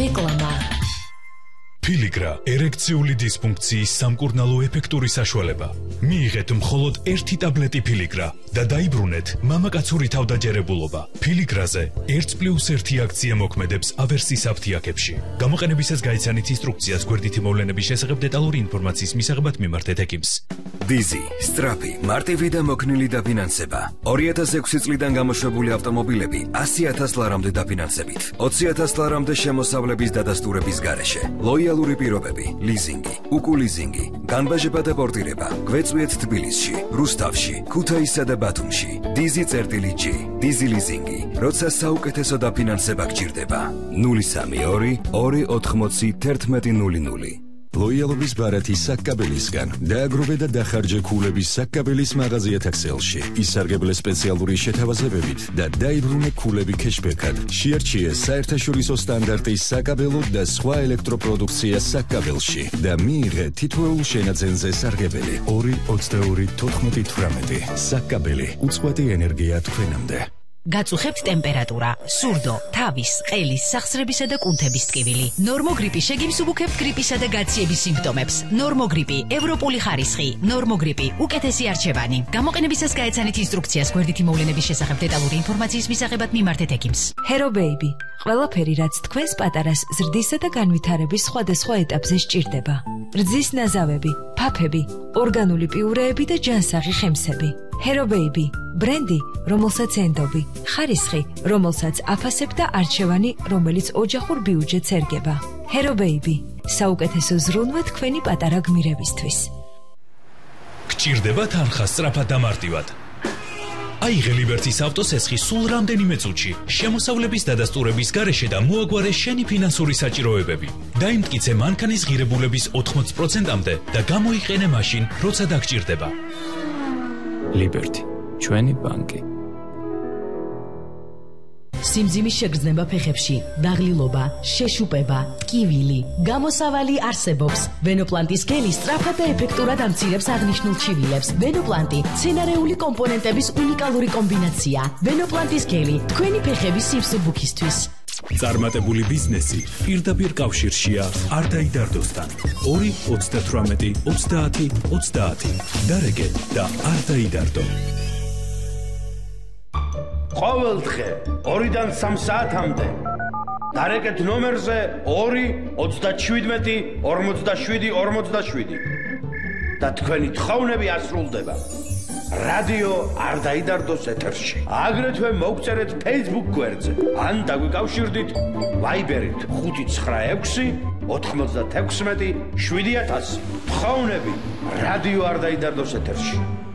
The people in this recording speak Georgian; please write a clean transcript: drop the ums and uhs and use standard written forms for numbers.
რეკლამა. Piligra ერექციული დისფუნქციის სამკურნალო ეფექტური საშუალება. მიიღეთ მხოლოდ 1 ტაბლეტი Piligra და დაიბრუნეთ მამაკაცური თავდაჯერებულობა. Piligrაზე 1+1 აქცია მოქმედებს ავერსის აფთიაქებში. გამოყენებისას გაიცანით ინსტრუქციას გვერდითი მოვლენების შესახებ დეტალური ინფორმაციის მისაღებად მიმართეთ ექიმს. Dizzy, სწრაფი, მარტივი და მოქნილი დაფინანსება. 2006 წლიდან გამოშვებული ავტომობილები 100,000 ლარამდე დაფინანსებით. 20,000 ლარამდე შემოსავლების დადასტურების გარეშე. ლოიალური პირობები, ლიზინგი, უკულიზინგი, განბაჟება და პორტირება. გვეწვიეთ თბილისში, რუსთავში, ქუთაისსა და ბათუმში. Dizzy.G, Dizzy ლიზინგი. როცა საუკეთესო დაფინანსება გჭირდება. 032 280 1100. ლოიალობის ბარათი საკკაბელისგან დააგროვე და დახარჯე ქულების საკკაბელის მაღაზიათა ქსელში. ისარგებლე სპეციალური შეთავაზებებით და დაიბრუნე ქულები ქეშბექად. შეარჩიე საერთაშორისო სტანდარტის საკაბელო და სხვა ელექტროპროდუქცია საკკაბელში და მიიღე თითოეულ შენაძენზე სარგებელი 2.22.18. საკკაბელი უწყვეტი ენერგია თქვენამდე. გაწუხებთ ტემპერატურა, სურდო, თავის, ყელის, სახსრებისა და კუნთების ტკივილი. ნორმოგრიპი შეგიმსუბუქებთ გრიპისა და გაციების სიმპტომებს. ნორმოგრიპი, ევროპული ხარისხი, ნორმოგრიპი, უკეთესი არჩევანი. გამოყენებისას გაეცანით ინსტრუქციას გვერდითი მოვლენების შესახებ დეტალური ინფორმაციის მისაღებად მიმართეთ ექიმს. Hero Baby, ყველაფერი რაც თქვენს პატარას ზრდისა და განვითარების სხვადასხვა ეტაპზე სჭირდება. რძის ნაზავები, ფაფები, ორგანული პიურეები და ჯანსაღი ხემსები. Hero Baby, ბრენდი, რომელსაც ენდობი, ხარისხი, რომელსაც აფასებ და არჩევანი, რომელიც ოჯახურ ბიუჯეტს ერგება. Hero Baby, საუკეთესო ზრუნვა თქვენი პატარა გმირებისთვის. გჭირდება თანხა სწრაფად და მარტივად. აიღე ლიბერტის ავტოსესხი სულ რამდენიმე წუთში, შემოსავლების დადასტურების გარეშე და მოაგვარე შენი ფინანსური საჭიროებები. დაიმტკიცე მანქანის ღირებულების 80%-მდე და გამოიყენე მაშინ, როცა დაგჭირდება. Liberty, ჩვენი ბანკი. სიმძიმის შეგრძნება ფეხებში, დაღლილობა, შეშუპება, ტკივილი, გამოსავალი არსებობს. ვენოპლანტის გელი სწრაფად და ეფექტურად ამცირებს აღნიშნულ ჩივილებს. ვენოპლანტი მცენარეული კომპონენტების უნიკალური კომბინაცია. ვენოპლანტის გელი თქვენი ფეხების სიმსუბუქისთვის. წარმატებული ბიზნესი პირდაპირ კავშირშია არ დაიდარდოსთან. 2.18.30.30. დარეგე და არ დაიდარდო. ყოველდღე 2-დან 3 საათამდე დარეკეთ ნომერზე 2.37.47.47 და თქვენი თხოვნები ასრულდება. რადიო არ დაიდარდოს ეთერში. აგრეთვე მოგწერეთ Facebook გვერდზე ან დაგვიკავშირდით Viber-ით 596 96 7000. თხოვნები რადიო არ დაიდარდოს ეთერში.